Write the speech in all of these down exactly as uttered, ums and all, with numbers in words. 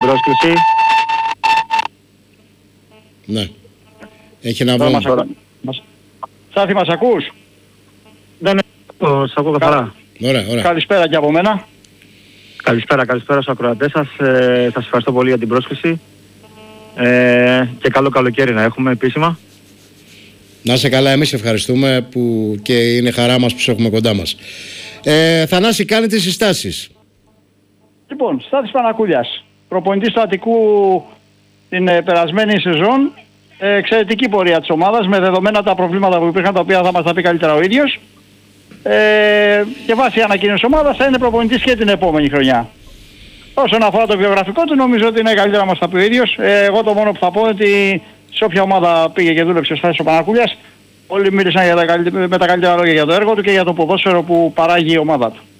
πρόσκληση. Ναι. Έχει ένα βόμβο. Μας... Στάθη, μας ακούς? Δεν έχω, σ' ακούω καθαρά. Ωραία, ωραία. Καλησπέρα και από μένα. Καλησπέρα, καλησπέρα στους ακροατές σας. Ε, σας ευχαριστώ πολύ για την πρόσκληση. Ε, και καλό καλοκαίρι να έχουμε επίσημα. Να είσαι καλά, εμείς ευχαριστούμε που και είναι χαρά μας που σε έχουμε κοντά μας. Ε, Θανάση, κάνει τις συστάσεις. Λοιπόν, Στάθης Πανακούλιας, προπονητής του Αττικού την ε, περασμένη σεζόν. Ε, εξαιρετική πορεία της ομάδας με δεδομένα τα προβλήματα που υπήρχαν, τα οποία θα μας τα πει καλύτερα ο ίδιος. Ε, και βάσει ανακοίνωσης ομάδας θα είναι προπονητής και την επόμενη χρονιά. Όσον αφορά το βιογραφικό του, νομίζω ότι είναι καλύτερα να μας τα πει ο ίδιος. Ε, εγώ το μόνο που θα πω είναι ότι σε όποια ομάδα πήγε και δούλεψε ο Στάθης ο Πανακούλιας, όλοι μίλησαν για τα καλύτερα, με τα καλύτερα λόγια για το έργο του και για το ποδόσφαιρο που παράγει η ομάδα του.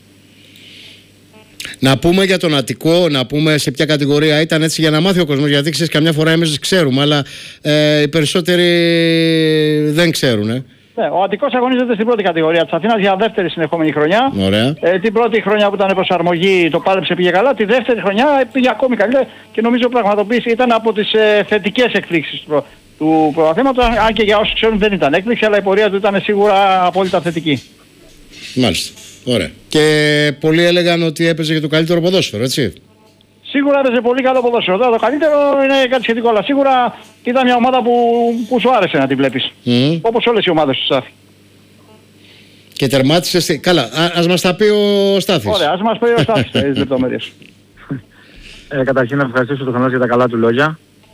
Να πούμε για τον Αττικό, να πούμε σε ποια κατηγορία ήταν, έτσι για να μάθει ο κόσμος, γιατί ξέρεις καμιά φορά εμείς ξέρουμε, αλλά ε, οι περισσότεροι δεν ξέρουν. Ε. Ναι, ο Αττικός αγωνίζεται στην πρώτη κατηγορία της Αθήνας για δεύτερη συνεχόμενη χρονιά. Ωραία. Ε, την πρώτη χρονιά που ήταν προσαρμογή το πάλεψε, πήγε καλά. Τη δεύτερη χρονιά πήγε ακόμη καλύτερα και νομίζω πραγματοποίηση ήταν από τις ε, θετικές εκπλήξεις του, του πρωταθλήματος. Αν και για όσους ξέρουν δεν ήταν έκπληξη, αλλά η πορεία του ήταν σίγουρα απόλυτα θετική. Μάλιστα. Ωραία. Και πολλοί έλεγαν ότι έπαιζε και το καλύτερο ποδόσφαιρο, έτσι. Σίγουρα έπαιζε πολύ καλό ποδόσφαιρο. Τώρα το καλύτερο είναι κάτι σχετικό, αλλά σίγουρα ήταν μια ομάδα που, που σου άρεσε να τη βλέπεις. Mm. Όπως όλες οι ομάδες του Στάθη. Και τερμάτισε. Στη... Καλά, α, ας μας τα πει ο Στάθης. Ωραία, ας μας πει ο Στάθης τις λεπτομέρειες. Ε, καταρχήν να ευχαριστήσω τον Θανάση για τα καλά του λόγια.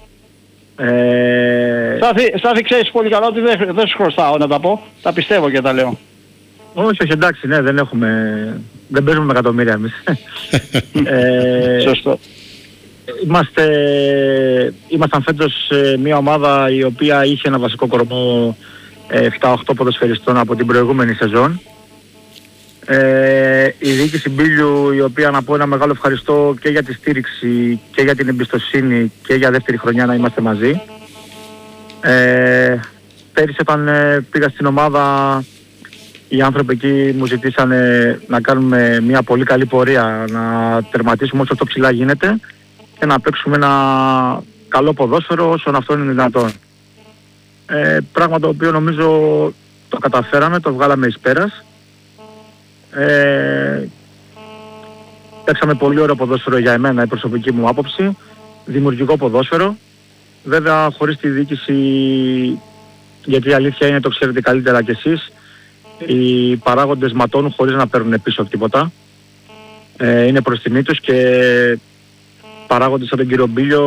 Ε... Στάθη, Στάθη, ξέρεις πολύ καλά ότι δεν, δεν σου χρωστάω να τα πω. Τα πιστεύω και τα λέω. Όχι, όχι, εντάξει, ναι, δεν έχουμε... Δεν παίζουμε με εκατομμύρια εμείς. ε... Σωστό. Είμαστε... Ήμασταν φέτος μια ομάδα η οποία είχε ένα βασικό κορμό επτά οκτώ ποδοσφαιριστών από την προηγούμενη σεζόν. Ε, η διοίκηση Μπίλιου, η οποία να πω ένα μεγάλο ευχαριστώ και για τη στήριξη και για την εμπιστοσύνη και για δεύτερη χρονιά να είμαστε μαζί. Ε, πέρυσι όταν πήγα στην ομάδα, οι άνθρωποι εκεί μου ζητήσανε να κάνουμε μια πολύ καλή πορεία, να τερματίσουμε όσο πιο ψηλά γίνεται και να παίξουμε ένα καλό ποδόσφαιρο όσον αυτό είναι δυνατόν. Ε, πράγμα το οποίο νομίζω το καταφέραμε, το βγάλαμε εις πέρας. Ε, παίξαμε πολύ ωραίο ποδόσφαιρο για εμένα, η προσωπική μου άποψη, δημιουργικό ποδόσφαιρο. Βέβαια χωρίς τη διοίκηση, γιατί η αλήθεια είναι, το ξέρετε καλύτερα κι εσείς, οι παράγοντες ματώνουν χωρίς να παίρνουν πίσω τίποτα. Ε, είναι προς τιμή τους και παράγοντες από τον κύριο Μπίλιο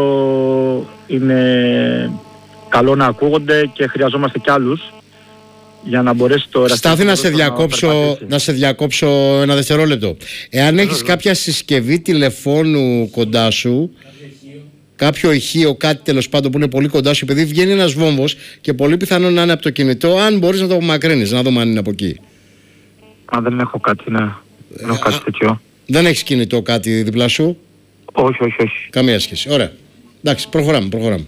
είναι καλό να ακούγονται και χρειαζόμαστε κι άλλους για να μπορέσει το εραστικό. Στάθη, να σε, διακόψω, να σε διακόψω ένα δευτερόλεπτο. Εάν έχεις κάποια συσκευή τηλεφώνου κοντά σου, κάποιο ηχείο, κάτι τέλος πάντων που είναι πολύ κοντά σου, επειδή βγαίνει ένας βόμβος και πολύ πιθανό να είναι από το κινητό, αν μπορείς να το απομακρύνεις, να δούμε αν είναι από εκεί. Αν δεν έχω κάτι, ναι. Δεν έχω κάτι τέτοιο. Δεν έχεις κινητό κάτι δίπλα σου? Όχι, όχι, όχι. Καμία σχέση. Ωραία. Εντάξει, προχωράμε, προχωράμε.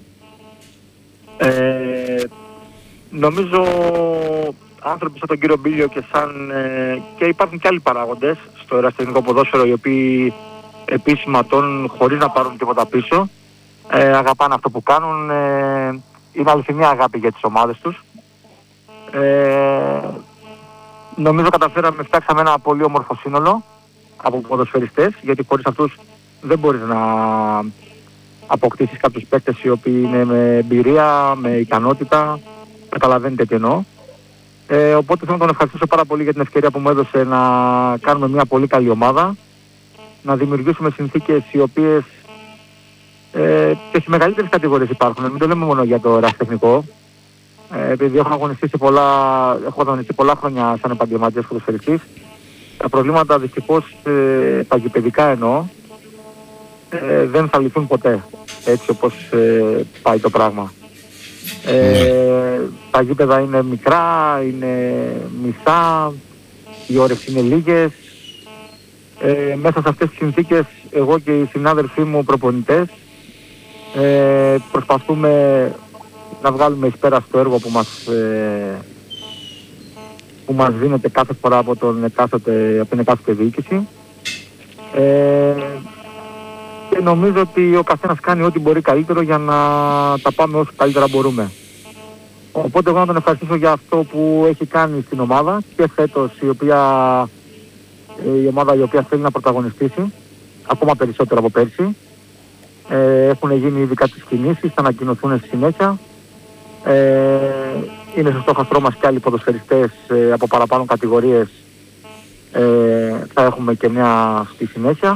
Ε, νομίζω άνθρωποι σαν τον κύριο Μπίλιο και σαν ε, και υπάρχουν και άλλοι παράγοντες στο ερασιτεχνικό ποδόσφαιρο, οι οποίοι επίσημα τον χωρίς να πάρουν τίποτα πίσω, ε, αγαπάνε αυτό που κάνουν, ε, είναι αληθινή αγάπη για τις ομάδες τους. Ε, νομίζω καταφέραμε, φτιάξαμε ένα πολύ όμορφο σύνολο από ποδοσφαιριστές, γιατί χωρίς αυτούς δεν μπορείς να αποκτήσεις κάποιους παίκτες οι οποίοι είναι με εμπειρία, με ικανότητα, καταλαβαίνετε τι εννοώ. Ε, οπότε θέλω να τον ευχαριστήσω πάρα πολύ για την ευκαιρία που μου έδωσε να κάνουμε μια πολύ καλή ομάδα, να δημιουργήσουμε συνθήκες οι οποίες ε, και στις μεγαλύτερες κατηγορίες υπάρχουν. Μην το λέμε μόνο για το ερασιτεχνικό. Ε, επειδή έχω αγωνιστεί σε πολλά, έχω αγωνιστεί πολλά χρόνια σαν επαγγελματίας ποδοσφαιριστής, τα προβλήματα δυστυχώς ε, παγιπαιδικά εννοώ, ε, δεν θα λυθούν ποτέ έτσι όπως ε, πάει το πράγμα. Ε, τα γήπεδα είναι μικρά, είναι μισά, οι ώρες είναι λίγες. Ε, μέσα σε αυτές τις συνθήκες εγώ και οι συνάδελφοί μου προπονητές ε, προσπαθούμε να βγάλουμε εις πέρα στο έργο που μας, ε, που μας δίνεται κάθε φορά από, τον εκάστοτε, από την εκάστοτε διοίκηση. Ε, και νομίζω ότι ο καθένας κάνει ό,τι μπορεί καλύτερο για να τα πάμε όσο καλύτερα μπορούμε. Οπότε εγώ να τον ευχαριστήσω για αυτό που έχει κάνει στην ομάδα και φέτος η, οποία, η ομάδα η οποία θέλει να πρωταγωνιστήσει ακόμα περισσότερο από πέρσι. Ε, έχουν γίνει ήδη κάποιες κινήσεις, θα ανακοινωθούν στη συνέχεια. Ε, είναι στο στόχαστρό μας και άλλοι ποδοσφαιριστές ε, από παραπάνω κατηγορίες. Ε, θα έχουμε και μια στη συνέχεια.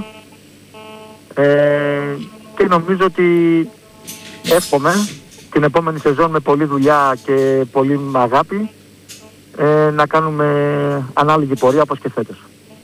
Ε, και νομίζω ότι εύχομαι την επόμενη σεζόν με πολλή δουλειά και πολύ αγάπη ε, να κάνουμε ανάλογη πορεία όπως και φέτος.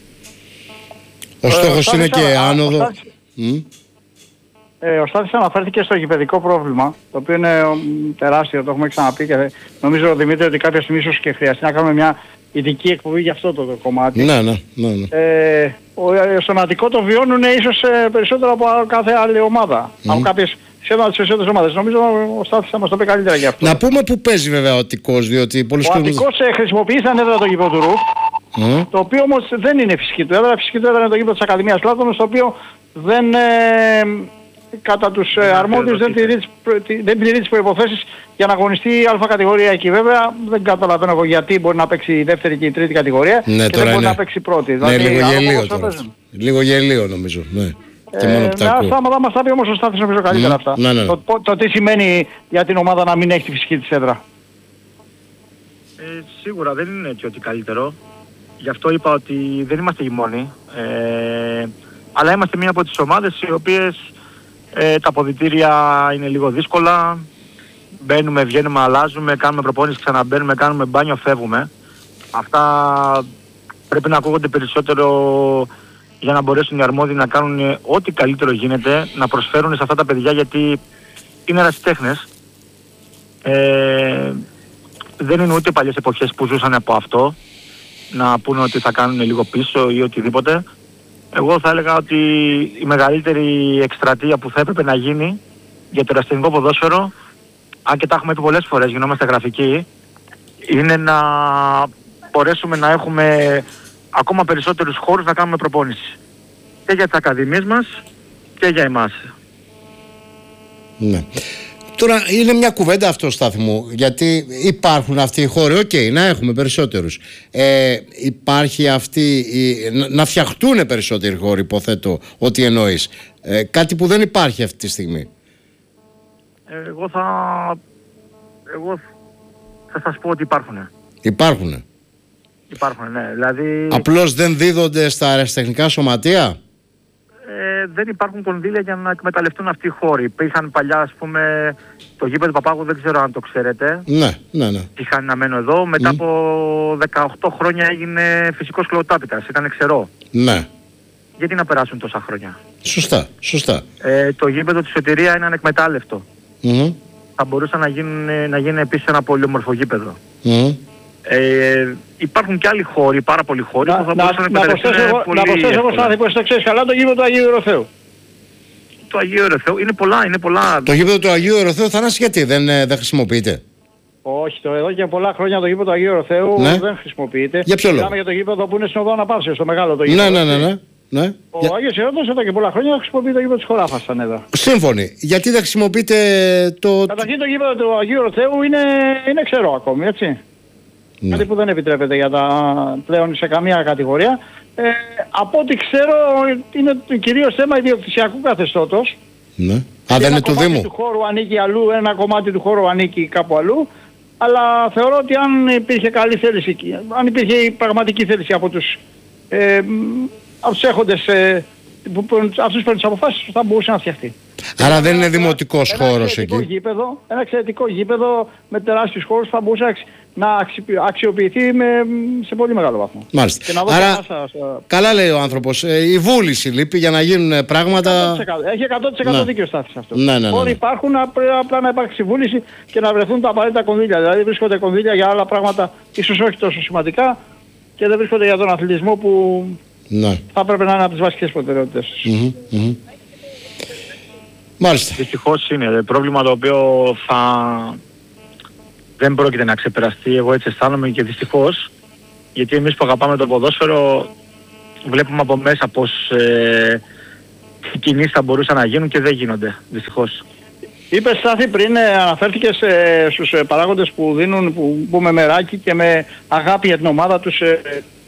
Ο στόχος είναι και άνοδο. Ε, ο Στάθης αναφέρθηκε στο γηπεδικό πρόβλημα, το οποίο είναι τεράστιο, το έχουμε ξαναπεί και νομίζω, Δημήτρη, ότι κάποια στιγμή ίσως και χρειαστεί να κάνουμε μια ειδική εκπομπή για αυτό το, το κομμάτι. Ναι, ναι, ναι, ναι. Ε, στον Αττικό το βιώνουν ίσως ε, περισσότερο από κάθε άλλη ομάδα. Mm. Από κάποιες σχεδόν τις περισσότερες ομάδες. Νομίζω ο Στάθης θα μας το πει καλύτερα για αυτό. Να πούμε που παίζει βέβαια ο Αττικός, διότι πολλοί Ο Αττικός ε, χρησιμοποιεί σαν έδρα το γήπεδο του Ρουφ, mm. το οποίο όμως δεν είναι φυσική του έδρα. Φυσική του έδρα είναι το γήπεδο της Ακαδημίας Πλάτωνος, το οποίο δεν... Ε, κατά τους ε, αρμόδιους δεν πληρεί τις, δεν πληρεί τις προϋποθέσεις για να αγωνιστεί η Α κατηγορία εκεί. Βέβαια δεν καταλαβαίνω εγώ γιατί μπορεί να παίξει η δεύτερη και η τρίτη κατηγορία, ναι, και δεν μπορεί είναι... να παίξει η πρώτη. Ναι, δηλαδή, λίγο γελίο τώρα. Λίγο γελίο νομίζω. Ναι. Και μόνο ε, να στάματα μας τα πει όμως ο Στάθης νομίζω καλύτερα mm. αυτά. Ναι, ναι. Το, το, το τι σημαίνει για την ομάδα να μην έχει τη φυσική της έδρα. Ε, σίγουρα δεν είναι και ότι καλύτερο. Γι' αυτό είπα ότι δεν είμαστε οι μόνοι. Ε, αλλά είμαστε μία από τις ομάδες οι οποίες Ε, τα αποδυτήρια είναι λίγο δύσκολα. Μπαίνουμε, βγαίνουμε, αλλάζουμε, κάνουμε προπόνηση, ξαναμπαίνουμε, κάνουμε μπάνιο, φεύγουμε. Αυτά πρέπει να ακούγονται περισσότερο για να μπορέσουν οι αρμόδιοι να κάνουν ό,τι καλύτερο γίνεται, να προσφέρουν σε αυτά τα παιδιά, γιατί είναι ερασιτέχνες. Ε, δεν είναι ούτε παλιές εποχές που ζούσαν από αυτό, να πούνε ότι θα κάνουν λίγο πίσω ή οτιδήποτε. Εγώ θα έλεγα ότι η μεγαλύτερη εκστρατεία που θα έπρεπε να γίνει για το ερασιτεχνικό ποδόσφαιρο, αν και τα έχουμε πει πολλές φορές, γινόμαστε γραφικοί, είναι να μπορέσουμε να έχουμε ακόμα περισσότερους χώρους να κάνουμε προπόνηση. Και για τις ακαδημίες μας και για εμάς. Ναι. Τώρα είναι μια κουβέντα αυτό, Στάθη μου, γιατί υπάρχουν αυτοί οι χώροι, οκ, okay, να έχουμε περισσότερους. Ε, υπάρχει αυτή, η, να, να φτιαχτούν περισσότεροι χώροι, υποθέτω, ότι εννοείς. Ε, κάτι που δεν υπάρχει αυτή τη στιγμή. Εγώ θα, εγώ θα σας πω ότι υπάρχουν. Υπάρχουν. Υπάρχουν, ναι. Δηλαδή... Απλώς δεν δίδονται στα αεραστεχνικά σωματεία. Ε, δεν υπάρχουν κονδύλια για να εκμεταλλευτούν αυτοί οι χώροι. Υπήρχαν παλιά, ας πούμε, το γήπεδο Παπάγου, δεν ξέρω αν το ξέρετε. Ναι, ναι, ναι. Είχαν να μένω εδώ. Μετά mm. από δεκαοκτώ χρόνια έγινε φυσικός κλωοτάπητας. Ήταν ξερό. Ναι. Γιατί να περάσουν τόσα χρόνια. Σωστά, σωστά. Ε, το γήπεδο της Σωτηρία είναι ανεκμετάλλευτο. Mm. Θα μπορούσε να γίνει, να γίνει επίσης ένα πολύ όμορφο γήπεδο. Mm. Ε, υπάρχουν και άλλοι χώροι, πάρα πολλοί χώροι να, που θα να, μπορούσαν να εκμεταλλευτούν πολύ. Να προσθέσω εγώ, Στάθη, που το ξέρεις καλά, το γήπεδο του Αγίου Ιεροθέου. Το Αγίου Ιεροθέου είναι πολλά, είναι πολλά. Το γήπεδο του Αγίου Ιεροθέου, Θανάση, γιατί δεν, δεν χρησιμοποιείται? Όχι, το, εδώ και πολλά χρόνια το γήπεδο του Αγίου Ιεροθέου ναι. δεν χρησιμοποιείται. Για ποιο λόγο? Μιλάμε για το γήπεδο που είναι στην οδό Αναπαύσεως, το μεγάλο το γήπεδο. Ναι, ναι, ναι, ναι. Ναι. Ο Για... Άγιος Ιερόντος εδώ και πολλά χρόνια χρησιμοποιεί το γήπεδο της Χωράφας σαν έδρα. Σύμφωνοι. Γιατί δεν χρησιμοποιείται το... Καταρχήν το γήπεδο του Αγίου Ιεροθέου είναι, είναι ξερό ακόμη, έτσι. Ναι. Κάτι που δεν επιτρέπεται για τα πλέον σε καμία κατηγορία. Ε, από ό,τι ξέρω είναι κυρίως θέμα ιδιοκτησιακού καθεστώτος. Ναι. Α, δεν είναι του Δήμου. Του χώρου ανήκει αλλού, ένα κομμάτι του χώρου ανήκει κάπου αλλού. Αλλά θεωρώ ότι αν υπήρχε καλή θέληση, αν υπήρχε η πραγματική θέληση από τους, ε, από τους έχοντες, ε, που, αυτούς που παίρνουν τις αποφάσεις, θα μπορούσε να φτιαχτεί. Άρα ένα, δεν είναι δημοτικός ένα χώρος εκεί. Γήπεδο, ένα εξαιρετικό γήπεδο με τεράστιους χώρους θα μπορούσε να αξιοποιηθεί με, σε πολύ μεγάλο βαθμό. Μάλιστα. Και να άρα, πάσα, στο... καλά λέει ο άνθρωπος, ε, η βούληση λείπει για να γίνουν πράγματα... εκατό τοις εκατό. Έχει εκατό τοις εκατό ναι. δίκιο Στάθης αυτό. Ναι, ναι, ναι, ναι. Όλοι υπάρχουν, απλά να υπάρξει βούληση και να βρεθούν τα απαραίτητα κονδύλια. Δηλαδή βρίσκονται κονδύλια για άλλα πράγματα, ίσως όχι τόσο σημαντικά, και δεν βρίσκονται για τον αθλητισμό που ναι. θα πρέπει να είναι από τις βασικές προτεραιότητες. Mm-hmm, mm-hmm. Μάλιστα. Δυστυχώς είναι πρόβλημα το οποίο θα... δεν πρόκειται να ξεπεραστεί, εγώ έτσι αισθάνομαι, και δυστυχώς, γιατί εμείς που αγαπάμε το ποδόσφαιρο βλέπουμε από μέσα πως ε, τι κινήσεις θα μπορούσαν να γίνουν και δεν γίνονται, δυστυχώς. Είπες, Στάθη, πριν ε, αναφέρθηκες ε, στους ε, παράγοντες που δίνουν, που, που με μεράκι και με αγάπη για την ομάδα τους ε,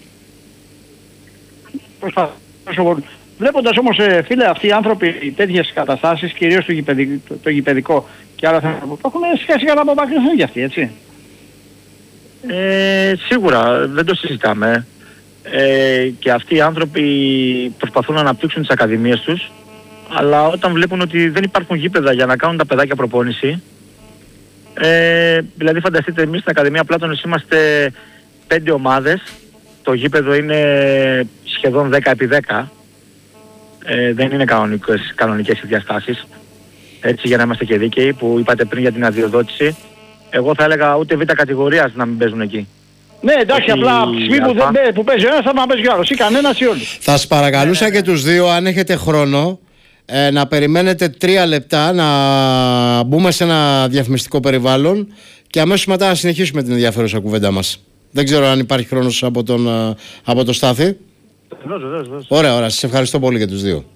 προσπαθούν. Βλέποντας όμως, ε, φίλε, αυτοί οι άνθρωποι τέτοιες καταστάσεις, κυρίως το, γηπεδι, το, το γηπεδικό και άλλα θέματα που έχουν, σιγά σιγά να απομακρυνθούν κι αυτοί, έτσι. Ε, σίγουρα, δεν το συζητάμε. Ε, και αυτοί οι άνθρωποι προσπαθούν να αναπτύξουν τις ακαδημίες τους, αλλά όταν βλέπουν ότι δεν υπάρχουν γήπεδα για να κάνουν τα παιδάκια προπόνηση, ε, δηλαδή φανταστείτε, εμείς στην Ακαδημία Πλάτωνος είμαστε πέντε ομάδες, το γήπεδο είναι σχεδόν δέκα επί δέκα, ε, δεν είναι κανονικές, κανονικές οι διαστάσεις, έτσι, για να είμαστε και δίκαιοι, που είπατε πριν για την αδειοδότηση. Εγώ θα έλεγα ούτε β' κατηγορίας να μην παίζουν εκεί. Ναι, εντάξει, απλά από τη στιγμή που, δεν, που παίζει ο ένας θα να παίζει ο άλλος, ή κανένας ή όλοι. Θα σας παρακαλούσα και τους δύο, αν έχετε χρόνο, ε, να περιμένετε τρία λεπτά να μπούμε σε ένα διαφημιστικό περιβάλλον και αμέσως μετά να συνεχίσουμε την ενδιαφέρουσα κουβέντα μας. Δεν ξέρω αν υπάρχει χρόνος από τον, από το Στάθη. Βεβαίως, βεβαίως. Ωραία, ωραία. Σας ευχαριστώ πολύ και τους δύο.